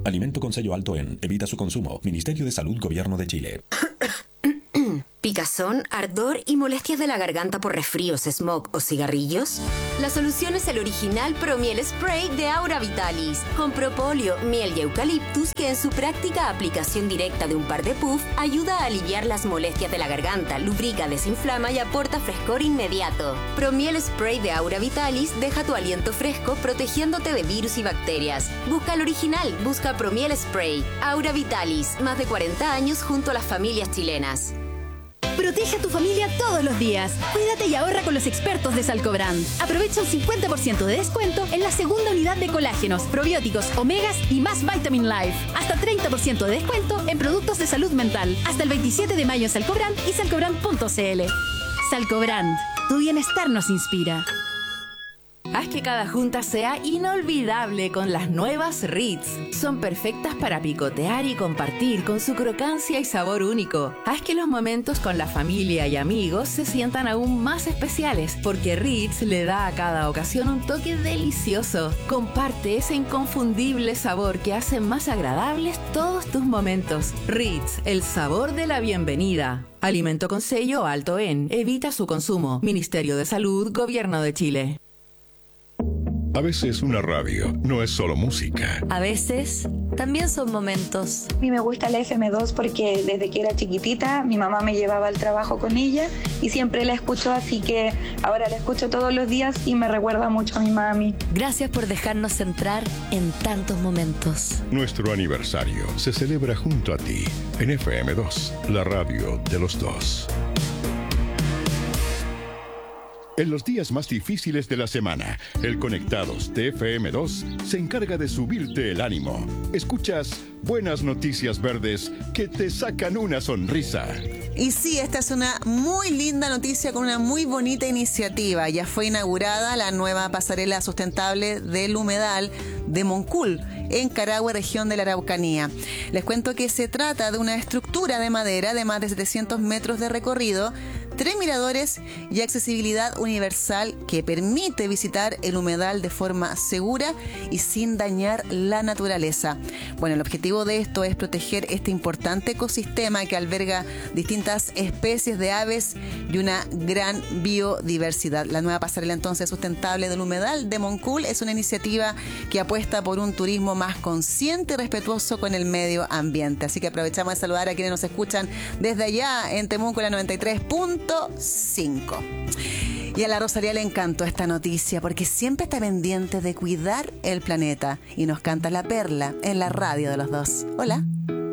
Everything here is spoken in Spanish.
Alimento con sello alto en. Evita su consumo. Ministerio de Salud, Gobierno de Chile. ¿Picazón, ardor y molestias de la garganta por resfríos, smog o cigarrillos? La solución es el original Promiel Spray de Aura Vitalis, con propóleo, miel y eucaliptus, que en su práctica aplicación directa de un par de puff ayuda a aliviar las molestias de la garganta, lubrica, desinflama y aporta frescor inmediato. Promiel Spray de Aura Vitalis deja tu aliento fresco protegiéndote de virus y bacterias. Busca el original, busca Promiel Spray. Aura Vitalis, más de 40 años junto a las familias chilenas. Protege a tu familia todos los días. Cuídate y ahorra con los expertos de Salcobrand. Aprovecha un 50% de descuento en la segunda unidad de colágenos, probióticos, omegas y más Vitamin Life. Hasta 30% de descuento en productos de salud mental. Hasta el 27 de mayo en Salcobrand y salcobrand.cl. Salcobrand, tu bienestar nos inspira. Haz que cada junta sea inolvidable con las nuevas Ritz. Son perfectas para picotear y compartir con su crocancia y sabor único. Haz que los momentos con la familia y amigos se sientan aún más especiales, porque Ritz le da a cada ocasión un toque delicioso. Comparte ese inconfundible sabor que hace más agradables todos tus momentos. Ritz, el sabor de la bienvenida. Alimento con sello alto en. Evita su consumo. Ministerio de Salud, Gobierno de Chile. A veces una radio no es solo música. A veces también son momentos. A mí me gusta la FM2 porque desde que era chiquitita mi mamá me llevaba al trabajo con ella y siempre la escucho, así que ahora la escucho todos los días y me recuerda mucho a mi mami. Gracias por dejarnos entrar en tantos momentos. Nuestro aniversario se celebra junto a ti en FM2, la radio de los dos. En los días más difíciles de la semana, el Conectados de FM2 se encarga de subirte el ánimo. Escuchas buenas noticias verdes que te sacan una sonrisa. Y sí, esta es una muy linda noticia con una muy bonita iniciativa. Ya fue inaugurada la nueva pasarela sustentable del humedal de Moncul, en Carahue, región de la Araucanía. Les cuento que se trata de una estructura de madera de más de 700 metros de recorrido, 3 miradores y accesibilidad universal que permite visitar el humedal de forma segura y sin dañar la naturaleza. Bueno, el objetivo de esto es proteger este importante ecosistema que alberga distintas especies de aves y una gran biodiversidad. La nueva pasarela entonces sustentable del humedal de Moncul es una iniciativa que apuesta por un turismo más consciente y respetuoso con el medio ambiente. Así que aprovechamos de saludar a quienes nos escuchan desde allá en Temuco, la 93.5. Y a la Rosalía le encantó esta noticia porque siempre está pendiente de cuidar el planeta y nos canta La Perla en la radio de los dos. Hola.